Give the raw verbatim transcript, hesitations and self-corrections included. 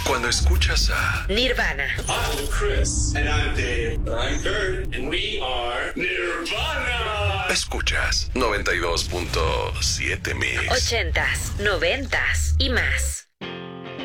Cuando escuchas a Nirvana. I'm Chris. And I'm Dave. I'm Kurt. And we are Nirvana. Escuchas noventa y dos punto siete Mix. Ochentas, noventas y más.